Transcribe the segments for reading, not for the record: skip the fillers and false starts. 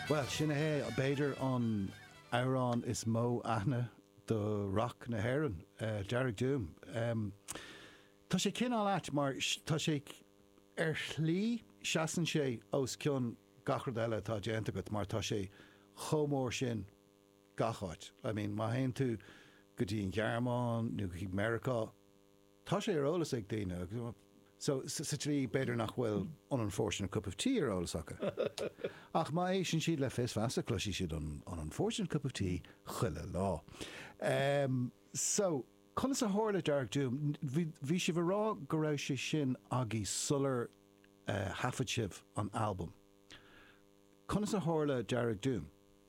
Well, sinna hé a beidir an Áran is mó aithne do rock na hÉireann, Derek Doom. Tá sé cinál leat, mar tá sé slí seasan sé os cion gachrad eile tá déanta agat, mar tá sé chomór sin gacháit. I mean, má haon tú go dtí an Gearmáin, nó go America, tá sé ar ólas ag daoine. So, sa trí beidir nach bhfuil an unfortunate cup of tea ar ólas acha. Ach má é sin siad le fés festa cloisí siad an unfortunate cup of tea chuile lá. So, chunas a hála Derek Doom, bhí si bhrá go raibh sé sin agé sular hafad sibh an album. Chunas a hála Derek Doom?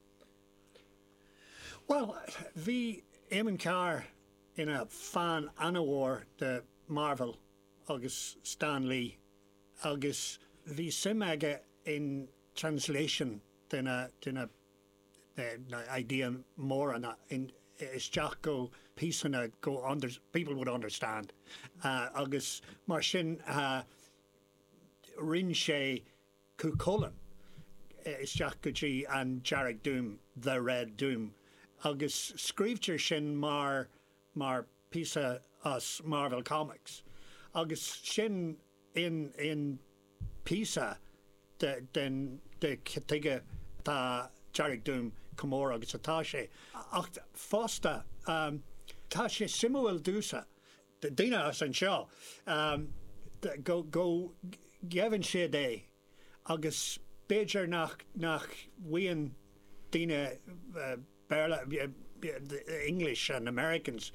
Well, bhí Eamon Carr in a fan anawar de Marvel agus Stan Lee agus bhí simage in translation den idea more in is just go piece and go under people would understand agus mar sin rin sé Cuchulainn is just go G and Derek Doom the Red Doom agus scríbtear sin mar piece us Marvel Comics agus sin in Pisa den de tiige tá Derek Doom comór agus atá sé ach fásta tá sé simúil dúsa de duine as an seo go geann sé é agus béidir nach bhuian duine Berla English and Americans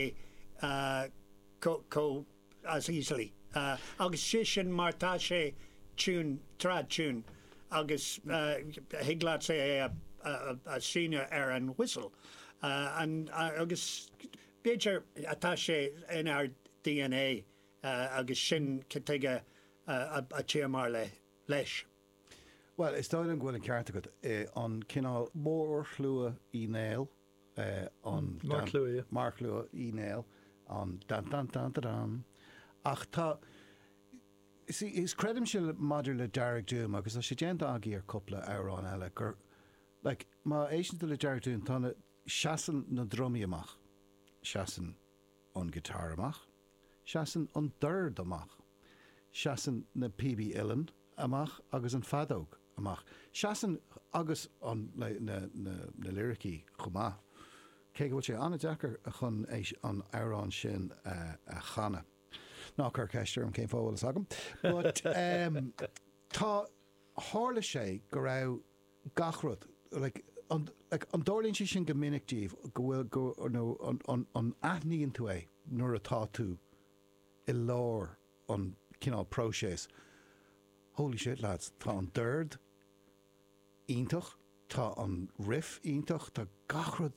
co as easily agus sé sin mar tá sé trad tune agus higlaat sé a senior ar an whistle and agus béidir atá sé in our DNA agus sin citeige a tíamar leis. Well, is dáil an ghfuil an ceart agat an cinál mór chlua email an Mark Lua email an dan ach tá is credim se madidir le Derek Doom agus a sé déanta agé ar coppla árán eile gur like má éisianta le Derek Doom tána seasan na drumí amach, seasan an gitar amach, seasan an dúrd amach, seasan na PB Illan amach agus an fadóg amach. Seasan agus an na lyricí chumá. Cé go bhfuil sé anna deachar a chun an árán sin a chana. Ná chu ceistir an céim fáil agam. But tá hála sé go raibh gachrod an dálíonn si sin go minictíomh go bhfuil go an aithníonn tú é nuair atá tú I lár an cinál próséis. Holy shit, lads, tá an dúrd iontach, tá an riff iontach, tá gachrod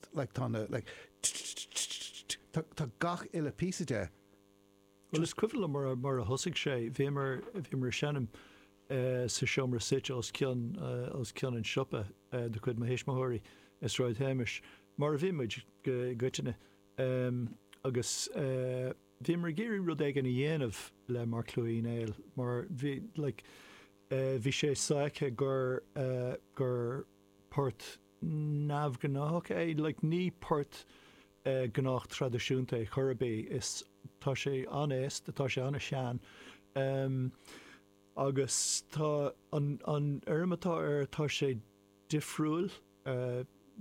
tá gach ile písa de. Well, is cuifiúil mar a thosaigh sé, bhí mar seanam sa seomra sit os cian an siopa de chuid ma héismothirí is ráid héimis. Mar a bhí muid goiteine agus bhí mar géirí rud ag an dhéanamh le mar clúí éil, mar bhí sé saiche gur port námh gnách é, ní port gnách tradiisiúnta chorabé is tá sé anéist, tá sé anna sean. Agus tá an irmatá tá sé difriúil